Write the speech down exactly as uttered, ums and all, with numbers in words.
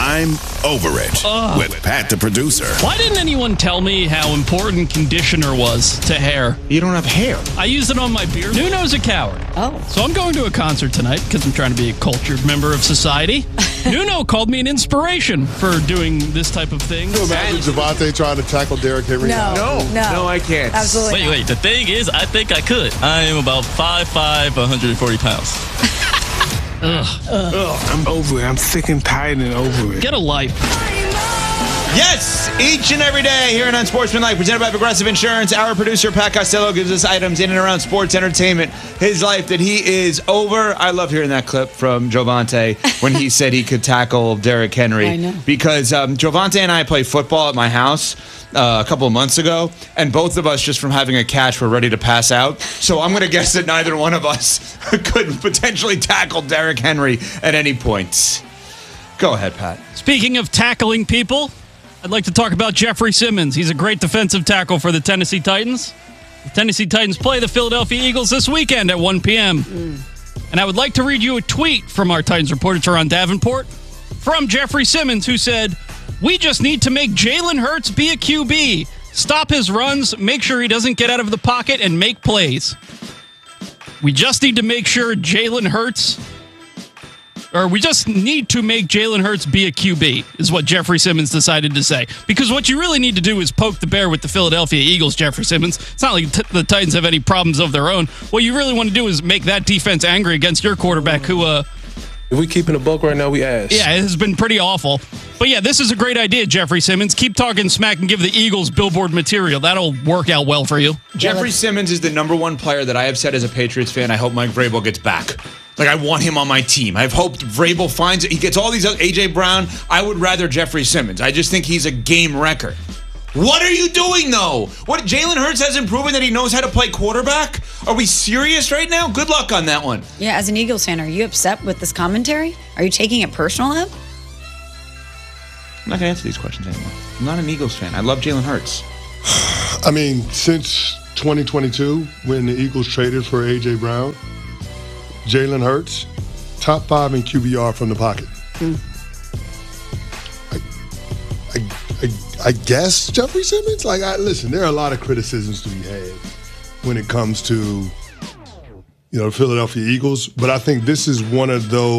I'm Over It Ugh. with Pat the producer. Why didn't anyone tell me how important conditioner was to hair? You don't have hair. I use it on my beard. Nuno's a coward. Oh. So I'm going to a concert tonight because I'm trying to be a cultured member of society. Nuno called me an inspiration for doing this type of thing. Can you imagine Javonte trying to tackle Derrick Henry? No, now? no, No, I can't. Absolutely. Wait, not. wait. The thing is, I think I could. I am about five five, one hundred forty pounds. Ugh. Ugh, I'm over it. I'm sick and tired and over it. Get a life. Yes, each and every day here on Unsportsmanlike, presented by Progressive Insurance. Our producer, Pat Costello, gives us items in and around sports entertainment, his life that he is over. I love hearing that clip from Javonte when he said he could tackle Derrick Henry. I know. Because um, Javonte and I play football at my house uh, a couple of months ago, and both of us, just from having a catch, were ready to pass out. So I'm going to guess that neither one of us could potentially tackle Derrick Henry at any point. Go ahead, Pat. Speaking of tackling people, I'd like to talk about Jeffrey Simmons. He's a great defensive tackle for the Tennessee Titans. The Tennessee Titans play the Philadelphia Eagles this weekend at one p.m. Mm. And I would like to read you a tweet from our Titans reporter, Teron Davenport, from Jeffrey Simmons, who said, "We just need to make Jalen Hurts be a Q B. Stop his runs, make sure he doesn't get out of the pocket, and make plays. We just need to make sure Jalen Hurts... Or we just need to make Jalen Hurts be a Q B, is what Jeffrey Simmons decided to say. Because what you really need to do is poke the bear with the Philadelphia Eagles, Jeffrey Simmons. It's not like t- the Titans have any problems of their own. What you really want to do is make that defense angry against your quarterback, who, uh, If we keeping a buck right now, we ass. yeah, it has been pretty awful. But yeah, this is a great idea, Jeffrey Simmons. Keep talking smack and give the Eagles billboard material. That'll work out well for you. Jeffrey Simmons is the number one player that I have said as a Patriots fan, I hope Mike Vrabel gets back. Like, I want him on my team. I've hoped Vrabel finds it. He gets all these other, A J Brown. I would rather Jeffrey Simmons. I just think he's a game wrecker. What are you doing, though? What, Jalen Hurts hasn't proven that he knows how to play quarterback? Are we serious right now? Good luck on that one. Yeah, as an Eagles fan, are you upset with this commentary? Are you taking it personal, Eb? I'm not going to answer these questions anymore. I'm not an Eagles fan. I love Jalen Hurts. I mean, since twenty twenty-two, when the Eagles traded for A J Brown, Jalen Hurts, top five in Q B R from the pocket. Mm. I, I, I, I guess Jeffrey Simmons? Like, I, listen, there are a lot of criticisms to be had when it comes to, you know, the Philadelphia Eagles, but I think this is one of those